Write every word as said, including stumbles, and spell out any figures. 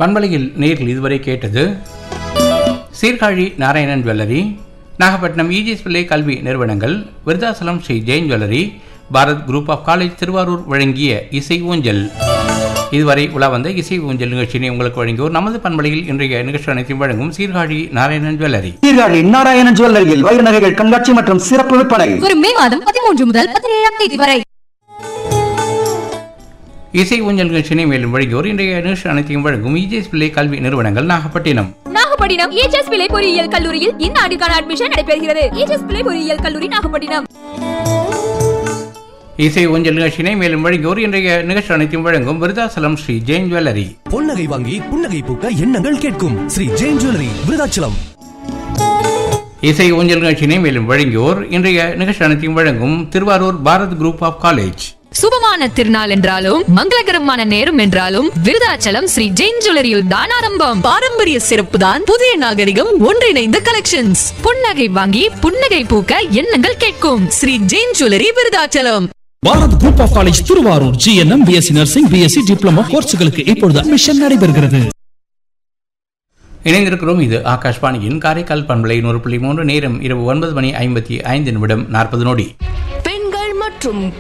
பண்பலையில் நேரில் இதுவரை கேட்டது சீர்காழி நாராயணன் ஜுவல்லரி, நாகப்பட்டினம் இஜிஎஸ் பிள்ளை கல்வி நிறுவனங்கள், Virudhachalam Sri Jain jewellery, Bharat group of college Thiruvarur வழங்கிய இசை ஊஞ்சல். இதுவரை உலா வந்த இசை ஊஞ்சல் நிகழ்ச்சியை உங்களுக்கு வழங்குவோர் நமது பண்பலையில் இன்றைய நிகழ்ச்சி அனைத்தையும் வழங்கும் சீர்காழி நாராயணன் ஜுவல்லரி. சீர்காழி நாராயணன் ஜுவல்லரியில் வைர நகைகள் கண்காட்சி மற்றும் சிறப்பு விற்பனை வரும் மே மாதம் பதிமூன்று முதல் பதினேழாம் தேதி வரை. இசை ஊஞ்சல் நிகழ்ச்சியை மேலும் வழங்குவோர் இன்றைய நிகழ்ச்சி அனைத்தையும் வழங்கும் இஜிஎஸ் பிள்ளை கல்வி நிறுவனங்கள், நாகப்பட்டினம். நாகப்பட்டினம் இஜிஎஸ் பிள்ளை பொறியியல் கல்லூரியில் இந்த ஆண்டுக்கான அட்மிஷன் நடைபெறுகிறது. இஜிஎஸ் பிள்ளை பொறியியல் கல்லூரி, நாகப்பட்டினம். இசை ஊஞ்சல் நிகழ்ச்சியை மேலும் வழங்குவோர் இன்றைய நிகழ்ச்சி அனைத்தையும் வழங்கும் விருதாசலம் ஸ்ரீ ஜெயின் ஜுவல்லரி. பொன்னகை வாங்கி புன்னகை பூக்க எண்ணங்கள் கேட்கும் ஸ்ரீ ஜெயின் ஜுவல்லரி, விருதாச்சலம். இசை ஊஞ்சல் நிகழ்ச்சியை மேலும் வழங்குவோர் இன்றைய நிகழ்ச்சி அனைத்தையும் வழங்கும் Thiruvarur Bharat group of college. சுபமான திருநாள் என்றாலும் மங்களகரமான நேரம் என்றாலும் விருதாச்சலம் ஸ்ரீ ஜெயின் ஜுவல்லரியில் தான் ஆரம்பம். பாரம்பரிய சிறப்பு தான் புதிய நாகரிகம் ஒன்றிணைந்த கலெக்ஷன்ஸ். புன்னகை வாங்கி புன்னகை பூக்க எண்ணங்கள் கேட்கும் Sri Jain jewellery, Virudhachalam. Bharat group of college Thiruvarur. GNM, BSc nursing, BSc diploma கோர்ஸ்களுக்கு இப்பொழுது அட்மிஷன் நடைபெறுகிறது. இணைந்திருக்கிறோம். இது ஆகாஷ்வாணியின் காரைக்கால் பண்பலை நூறு புள்ளி மூன்று. நேரம் இரவு ஒன்பது மணி ஐம்பத்தி ஐந்து நிமிடம் நாற்பது நொடி. பெண்கள் மற்றும்